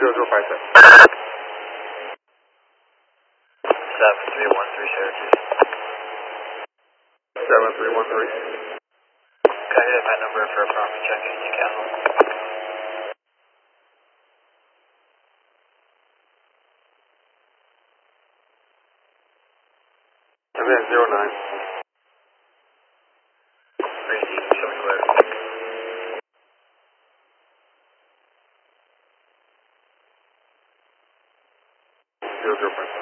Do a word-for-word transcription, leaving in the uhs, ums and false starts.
zero zero five seven. seven three one three Syracuse. seven three one three. Can I get my number for a property check in Newcastle? And then zero nine. Three D, show me clear. zero zero five.